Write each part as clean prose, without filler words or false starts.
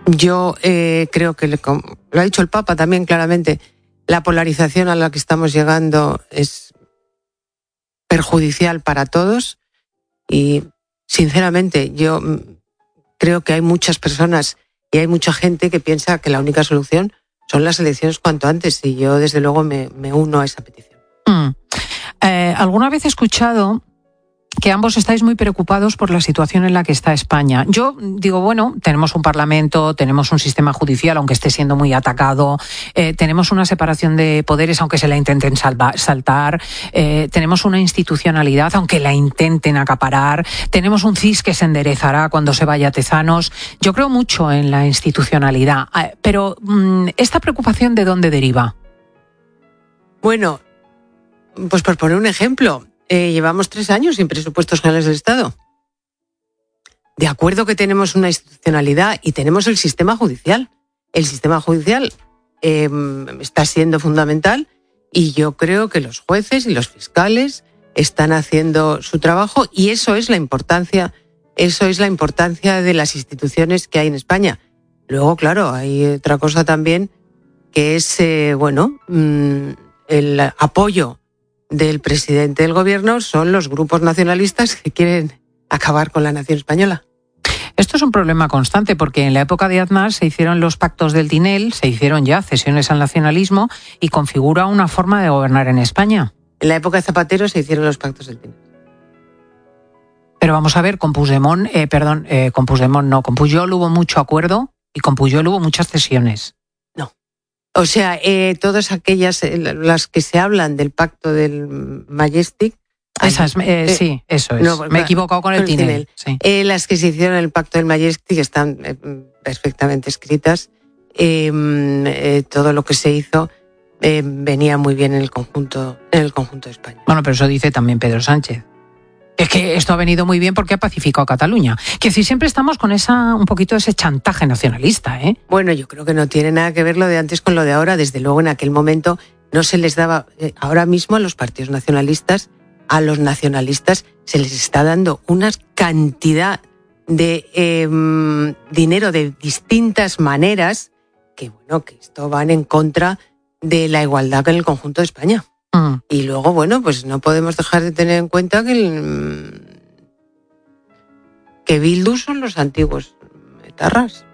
Yo creo que, lo ha dicho el Papa también claramente, la polarización a la que estamos llegando es perjudicial para todos y, sinceramente, yo creo que hay muchas personas y hay mucha gente que piensa que la única solución son las elecciones cuanto antes, y yo desde luego me uno a esa petición. Alguna vez he escuchado que ambos estáis muy preocupados por la situación en la que está España. Yo digo, bueno, tenemos un parlamento, tenemos un sistema judicial, aunque esté siendo muy atacado, tenemos una separación de poderes, aunque se la intenten saltar, tenemos una institucionalidad, aunque la intenten acaparar, tenemos un CIS que se enderezará cuando se vaya Tezanos. Yo creo mucho en la institucionalidad, pero ¿esta preocupación de dónde deriva? Bueno, pues por poner un ejemplo, llevamos 3 años sin presupuestos generales del Estado. De acuerdo que tenemos una institucionalidad y tenemos el sistema judicial. El sistema judicial está siendo fundamental y yo creo que los jueces y los fiscales están haciendo su trabajo, y eso es la importancia de las instituciones que hay en España. Luego, claro, hay otra cosa también que es el apoyo del presidente del gobierno. Son los grupos nacionalistas que quieren acabar con la nación española. Esto es un problema constante porque en la época de Aznar se hicieron los pactos del Tinel, se hicieron ya cesiones al nacionalismo y configura una forma de gobernar en España. En la época de Zapatero se hicieron los pactos del Tinel. Pero vamos a ver, con Pujol hubo mucho acuerdo y con Pujol hubo muchas cesiones. O sea, todas aquellas, las que se hablan del pacto del Majestic. Esas, sí, eso es. No, me he equivocado con el Tinel. Sí. Las que se hicieron en el pacto del Majestic están perfectamente escritas. Todo lo que se hizo venía muy bien en el conjunto de España. Bueno, pero eso dice también Pedro Sánchez. Es que esto ha venido muy bien porque ha pacificado a Cataluña. Que si siempre estamos con un poquito de ese chantaje nacionalista, ¿eh? Bueno, yo creo que no tiene nada que ver lo de antes con lo de ahora. Desde luego, en aquel momento no se les daba. Ahora mismo a los partidos nacionalistas, a los nacionalistas, se les está dando una cantidad de dinero de distintas maneras que esto van en contra de la igualdad en el conjunto de España. Y luego, pues no podemos dejar de tener en cuenta que Bildu son los antiguos etarras.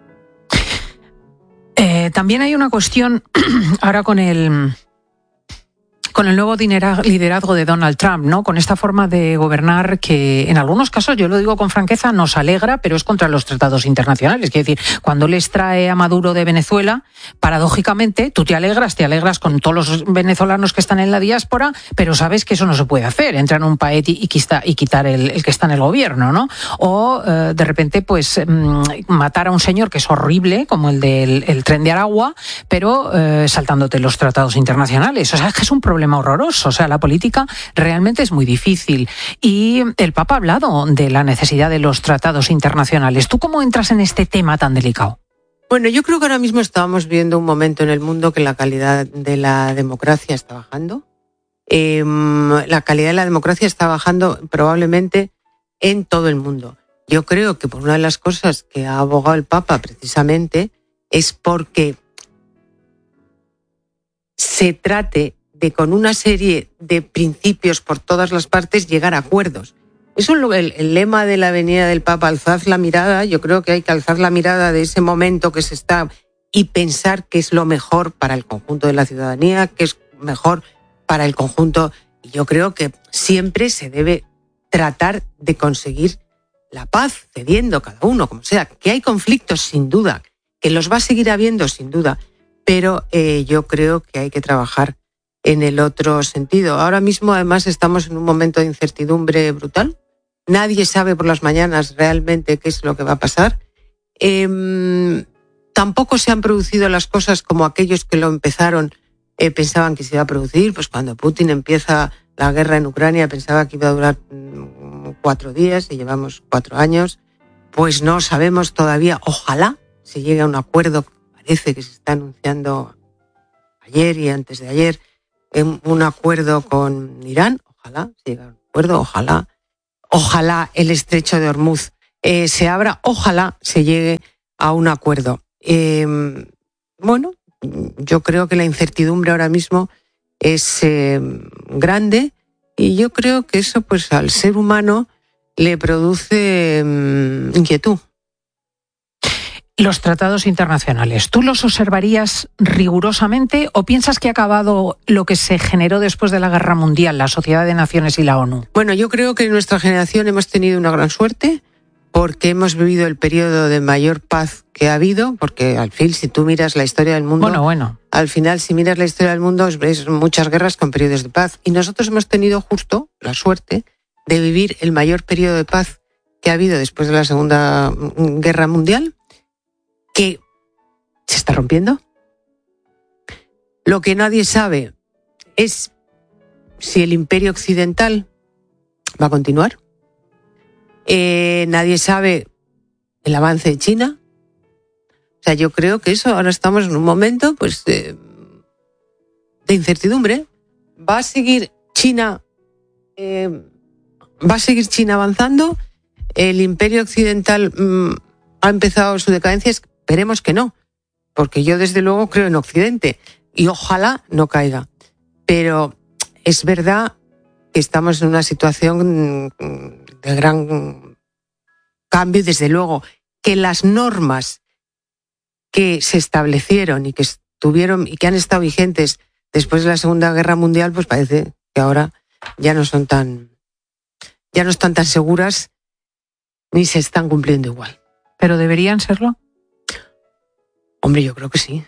También hay una cuestión ahora con el nuevo liderazgo de Donald Trump, ¿no? Con esta forma de gobernar que en algunos casos, yo lo digo con franqueza, nos alegra, pero es contra los tratados internacionales. Quiere decir, cuando les trae a Maduro de Venezuela, paradójicamente, tú te alegras con todos los venezolanos que están en la diáspora, pero sabes que eso no se puede hacer, entrar en un país y quitar el que está en el gobierno, ¿no? O de repente, pues, matar a un señor que es horrible, como el del tren de Aragua, pero saltándote los tratados internacionales. O sea, es que es un problema horroroso. O sea, la política realmente es muy difícil. Y el Papa ha hablado de la necesidad de los tratados internacionales. ¿Tú cómo entras en este tema tan delicado? Bueno, yo creo que ahora mismo estamos viendo un momento en el mundo que la calidad de la democracia está bajando. La calidad de la democracia está bajando probablemente en todo el mundo. Yo creo que por una de las cosas que ha abogado el Papa precisamente es porque se trate de, con una serie de principios por todas las partes, llegar a acuerdos. Eso es el lema de la venida del Papa, alzad la mirada. Yo creo que hay que alzar la mirada de ese momento que se está y pensar qué es lo mejor para el conjunto de la ciudadanía, qué es mejor para el conjunto. Y yo creo que siempre se debe tratar de conseguir la paz, cediendo cada uno, como sea. Que hay conflictos, sin duda, que los va a seguir habiendo, sin duda, pero yo creo que hay que trabajar en el otro sentido. Ahora mismo, además, estamos en un momento de incertidumbre brutal. Nadie sabe por las mañanas realmente qué es lo que va a pasar. Tampoco se han producido las cosas como aquellos que lo empezaron pensaban que se iba a producir. Pues cuando Putin empieza la guerra en Ucrania pensaba que iba a durar 4 días y llevamos 4 años. Pues no sabemos todavía. Ojalá se llegue a un acuerdo. Parece que se está anunciando ayer y antes de ayer un acuerdo con Irán. Ojalá se llegue a un acuerdo. Ojalá el estrecho de Hormuz se abra. Ojalá se llegue a un acuerdo. Bueno, yo creo que la incertidumbre ahora mismo es grande y yo creo que eso pues al ser humano le produce inquietud. Los tratados internacionales, ¿tú los observarías rigurosamente o piensas que ha acabado lo que se generó después de la Guerra Mundial, la Sociedad de Naciones y la ONU? Bueno, yo creo que en nuestra generación hemos tenido una gran suerte porque hemos vivido el periodo de mayor paz que ha habido, porque al fin, si tú miras la historia del mundo, al final, si miras la historia del mundo, es muchas guerras con periodos de paz. Y nosotros hemos tenido justo la suerte de vivir el mayor periodo de paz que ha habido después de la Segunda Guerra Mundial, que se está rompiendo. Lo que nadie sabe es si el imperio occidental va a continuar. Nadie sabe el avance de China. O sea, yo creo que eso, ahora estamos en un momento pues de incertidumbre. ¿Va a seguir China avanzando? ¿El imperio occidental ha empezado su decadencia? Esperemos que no, porque yo desde luego creo en Occidente y ojalá no caiga. Pero es verdad que estamos en una situación de gran cambio y desde luego que las normas que se establecieron y que estuvieron y que han estado vigentes después de la Segunda Guerra Mundial, pues parece que ahora ya no están tan seguras ni se están cumpliendo igual. ¿Pero deberían serlo? Hombre, yo creo que sí.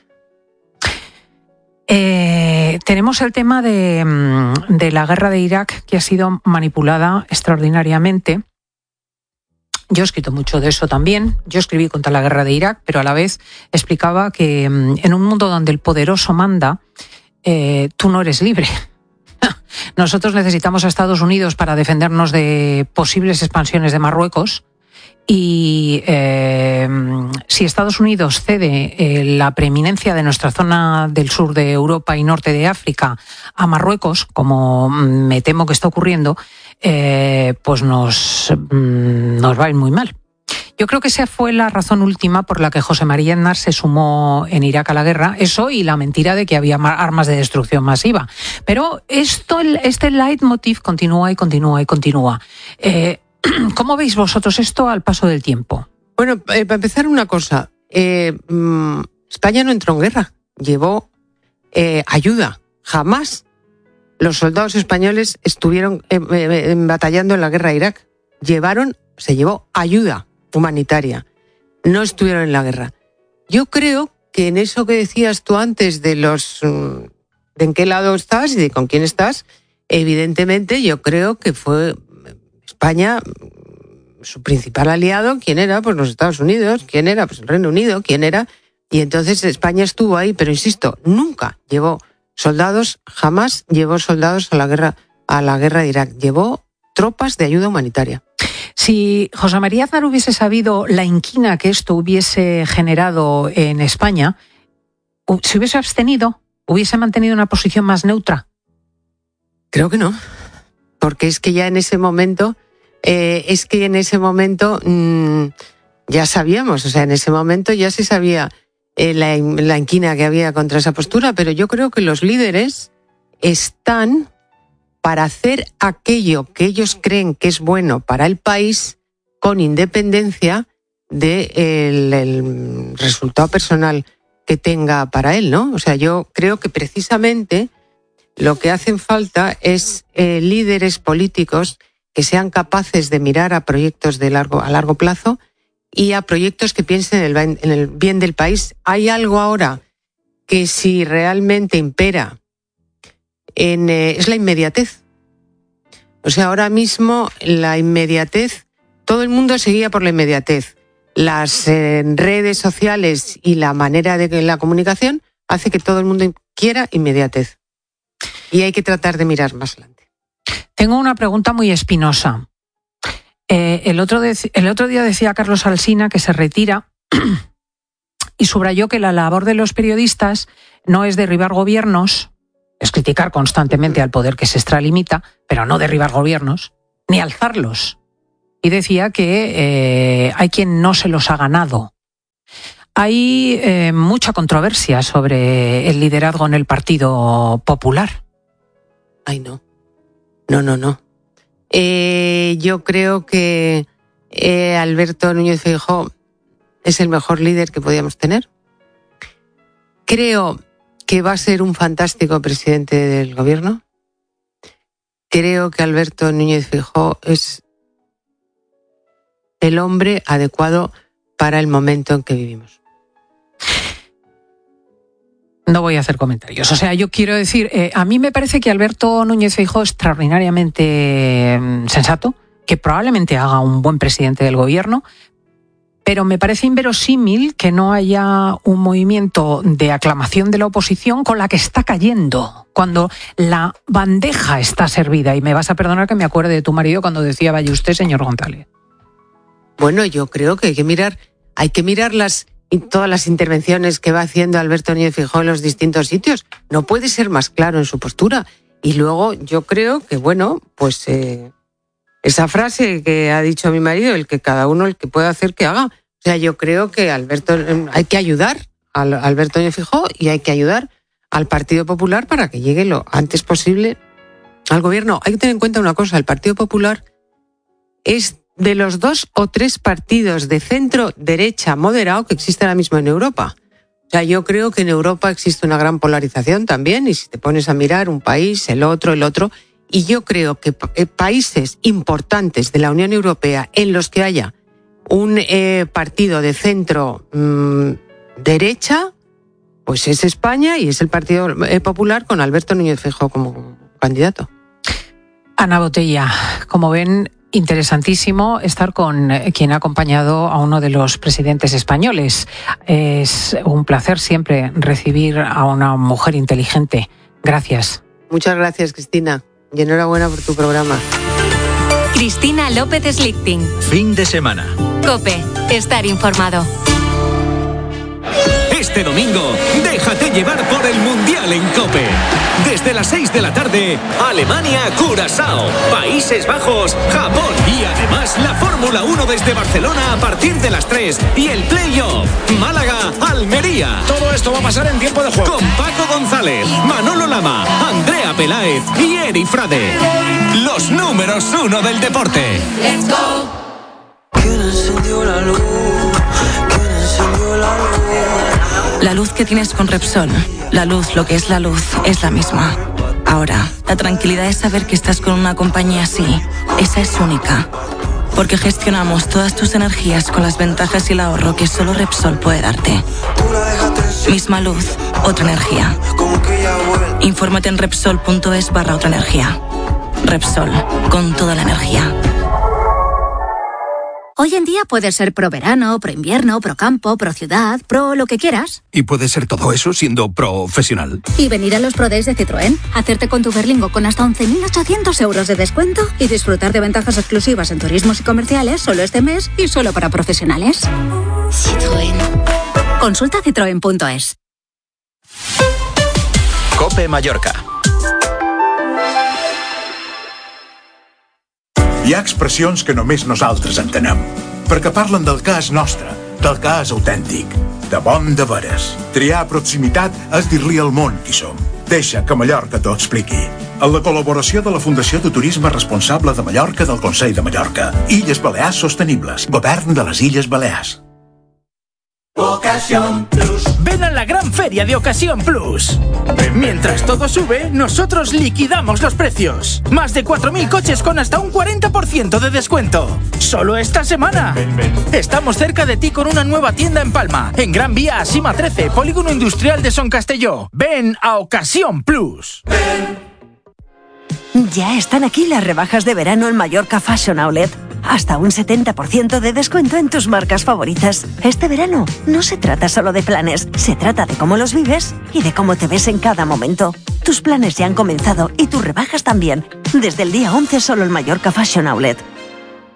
Tenemos el tema de la guerra de Irak, que ha sido manipulada extraordinariamente. Yo he escrito mucho de eso también. Yo escribí contra la guerra de Irak, pero a la vez explicaba que en un mundo donde el poderoso manda, tú no eres libre. Nosotros necesitamos a Estados Unidos para defendernos de posibles expansiones de Marruecos. Y si Estados Unidos cede la preeminencia de nuestra zona del sur de Europa y norte de África a Marruecos, como me temo que está ocurriendo, pues nos va a ir muy mal. Yo creo que esa fue la razón última por la que José María Aznar se sumó en Irak a la guerra, eso y la mentira de que había armas de destrucción masiva. Pero este leitmotiv continúa y continúa y continúa. ¿Cómo veis vosotros esto al paso del tiempo? Bueno, para empezar una cosa. España no entró en guerra, llevó ayuda. Jamás los soldados españoles estuvieron batallando en la guerra de Irak. Se llevó ayuda humanitaria. No estuvieron en la guerra. Yo creo que en eso que decías tú antes de en qué lado estás y de con quién estás, evidentemente yo creo que fue España, su principal aliado, ¿quién era? Pues los Estados Unidos. ¿Quién era? Pues el Reino Unido. ¿Quién era? Y entonces España estuvo ahí, pero insisto, nunca llevó soldados, jamás llevó soldados a la guerra de Irak. Llevó tropas de ayuda humanitaria. Si José María Aznar hubiese sabido la inquina que esto hubiese generado en España, ¿se hubiese abstenido? ¿Hubiese mantenido una posición más neutra? Creo que no. Porque es que ya en ese momento, ya sabíamos, o sea, en ese momento ya se sabía la inquina que había contra esa postura, pero yo creo que los líderes están para hacer aquello que ellos creen que es bueno para el país con independencia del resultado personal que tenga para él, ¿no? O sea, yo creo que precisamente lo que hacen falta es líderes políticos que sean capaces de mirar a proyectos a largo plazo y a proyectos que piensen en el bien del país. Hay algo ahora que si realmente impera es la inmediatez. O sea, ahora mismo la inmediatez, todo el mundo seguía por la inmediatez. Las redes sociales y la manera de la comunicación hace que todo el mundo quiera inmediatez. Y hay que tratar de mirar más adelante. Tengo una pregunta muy espinosa. El otro día decía Carlos Alsina que se retira y subrayó que la labor de los periodistas no es derribar gobiernos, es criticar constantemente al poder que se extralimita, pero no derribar gobiernos, ni alzarlos. Y decía que hay quien no se los ha ganado. Hay mucha controversia sobre el liderazgo en el Partido Popular. Ay, no. No. Yo creo que Alberto Núñez Feijóo es el mejor líder que podíamos tener. Creo que va a ser un fantástico presidente del gobierno. Creo que Alberto Núñez Feijóo es el hombre adecuado para el momento en que vivimos. No voy a hacer comentarios. O sea, yo quiero decir, a mí me parece que Alberto Núñez Feijóo es extraordinariamente sensato, que probablemente haga un buen presidente del gobierno, pero me parece inverosímil que no haya un movimiento de aclamación de la oposición con la que está cayendo, cuando la bandeja está servida. Y me vas a perdonar que me acuerde de tu marido cuando decía, vaya usted, señor González. Bueno, yo creo que hay que mirar todas las intervenciones que va haciendo Alberto Núñez Feijóo en los distintos sitios. No puede ser más claro en su postura. Y luego yo creo que, pues esa frase que ha dicho mi marido, el que cada uno el que pueda hacer que haga. O sea, yo creo que hay que ayudar a Alberto Núñez Feijóo y hay que ayudar al Partido Popular para que llegue lo antes posible al gobierno. Hay que tener en cuenta una cosa, el Partido Popular es de los 2 o 3 partidos de centro derecha moderado que existen ahora mismo en Europa. O sea, yo creo que en Europa existe una gran polarización también, y si te pones a mirar un país, el otro, y yo creo que países importantes de la Unión Europea en los que haya un partido de centro derecha, pues es España y es el Partido Popular con Alberto Núñez Feijóo como candidato. Ana Botella, como ven, interesantísimo estar con quien ha acompañado a uno de los presidentes españoles. Es un placer siempre recibir a una mujer inteligente. Gracias. Muchas gracias, Cristina, y enhorabuena por tu programa. Cristina López Slichting. Fin de semana. COPE. Estar informado. Este domingo, déjate llevar por el Mundial en COPE. Desde las 6 de la tarde, Alemania-Curazao, Países Bajos, Japón y además la Fórmula 1 desde Barcelona a partir de las 3 y el play-off, Málaga-Almería. Todo esto va a pasar en tiempo de juego. Con Paco González, Manolo Lama, Andrea Peláez y Eri Frade. Los números 1 del deporte. Let's go. ¿Quién encendió la luz? ¿Quién encendió la luz? La luz que tienes con Repsol, la luz, lo que es la luz, es la misma. Ahora, la tranquilidad es saber que estás con una compañía así. Esa es única. Porque gestionamos todas tus energías con las ventajas y el ahorro que solo Repsol puede darte. Misma luz, otra energía. Infórmate en Repsol.es/otra energía. Repsol, con toda la energía. Hoy en día puedes ser pro verano, pro invierno, pro campo, pro ciudad, pro lo que quieras. Y puedes ser todo eso siendo profesional. Y venir a los Pro Days de Citroën, hacerte con tu Berlingo con hasta 11.800 euros de descuento y disfrutar de ventajas exclusivas en turismos y comerciales solo este mes y solo para profesionales. Citroën. Consulta citroen.es. COPE Mallorca. Hi ha expressions que només nosaltres entenem, perquè parlen del que és nostre, del que és autèntic, de bon de veres. Triar proximitat és dir-li al món qui som. Deixa que Mallorca t'ho expliqui. Amb la col·laboració de la Fundació de Turisme Responsable de Mallorca del Consell de Mallorca. Illes Balears Sostenibles. Govern de les Illes Balears. Ocasión Plus. Ven a la gran feria de Ocasión Plus. Mientras todo sube, nosotros liquidamos los precios. Más de 4.000 coches con hasta un 40% de descuento. Solo esta semana. Estamos cerca de ti con una nueva tienda en Palma, en Gran Vía Asima 13, Polígono Industrial de Son Castelló. Ven a Ocasión Plus. Ya están aquí las rebajas de verano en Mallorca Fashion Outlet. Hasta un 70% de descuento en tus marcas favoritas. Este verano no se trata solo de planes, se trata de cómo los vives y de cómo te ves en cada momento. Tus planes ya han comenzado y tus rebajas también. Desde el día 11 solo en Mallorca Fashion Outlet.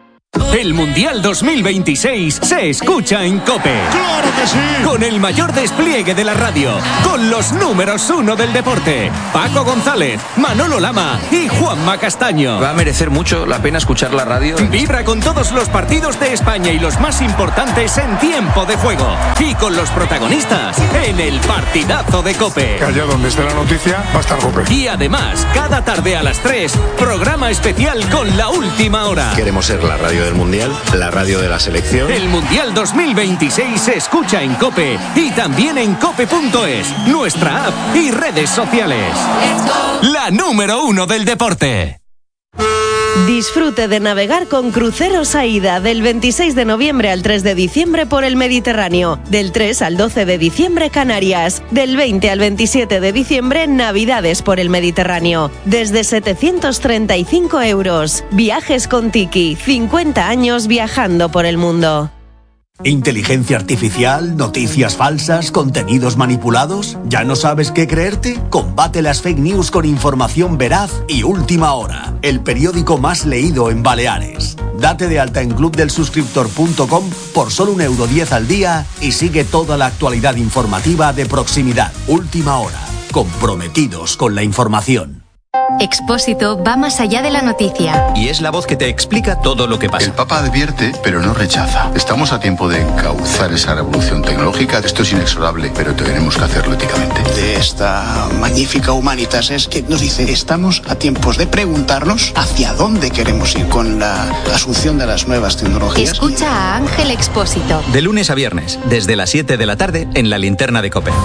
El Mundial 2026 se escucha en COPE. ¡Claro que sí! Con el mayor despliegue de la radio, con los números 1 del deporte, Paco González, Manolo Lama y Juanma Castaño. Va a merecer mucho la pena escuchar la radio. Vibra con todos los partidos de España y los más importantes en tiempo de juego. Y con los protagonistas en el partidazo de COPE. Que allá donde esté la noticia va a estar COPE. Y además, cada tarde a las 3, programa especial con La Última Hora. Queremos ser la radio del Mundial, la radio de la selección. El Mundial 2026 se escucha en COPE y también en cope.es, nuestra app y redes sociales. La número 1 del deporte. Disfrute de navegar con Cruceros AIDA del 26 de noviembre al 3 de diciembre por el Mediterráneo, del 3 al 12 de diciembre Canarias, del 20 al 27 de diciembre Navidades por el Mediterráneo, desde 735 euros. Viajes con Tiki, 50 años viajando por el mundo. ¿Inteligencia artificial? ¿Noticias falsas? ¿Contenidos manipulados? ¿Ya no sabes qué creerte? Combate las fake news con información veraz y Última Hora, el periódico más leído en Baleares. Date de alta en clubdelsuscriptor.com por solo €1.10 al día y sigue toda la actualidad informativa de proximidad. Última Hora, comprometidos con la información. Expósito va más allá de la noticia. Y es la voz que te explica todo lo que pasa. El Papa advierte, pero no rechaza. Estamos a tiempo de encauzar esa revolución tecnológica. Esto es inexorable, pero tenemos que hacerlo éticamente. De esta magnífica Humanitas es que nos dice, estamos a tiempos de preguntarnos hacia dónde queremos ir con la asunción de las nuevas tecnologías. Escucha a Ángel Expósito. De lunes a viernes, desde las 7 de la tarde, en la linterna de COPE.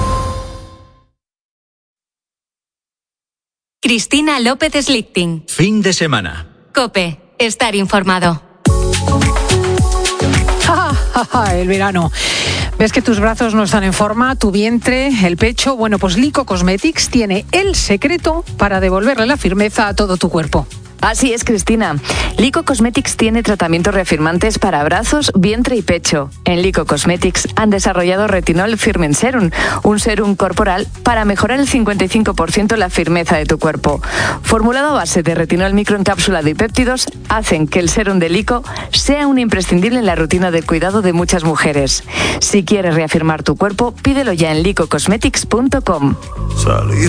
Cristina López Slichting. Fin de semana. COPE. Estar informado. El verano. ¿Ves que tus brazos no están en forma, tu vientre, el pecho? Bueno, pues Lyko Cosmetics tiene el secreto para devolverle la firmeza a todo tu cuerpo. Así es, Cristina. Lyko Cosmetics tiene tratamientos reafirmantes para brazos, vientre y pecho. En Lyko Cosmetics han desarrollado Retinol Firming Serum, un serum corporal para mejorar el 55% la firmeza de tu cuerpo. Formulado a base de retinol microencapsulado y péptidos, hacen que el serum de Lyko sea un imprescindible en la rutina de cuidado de muchas mujeres. Si quieres reafirmar tu cuerpo, pídelo ya en lykocosmetics.com.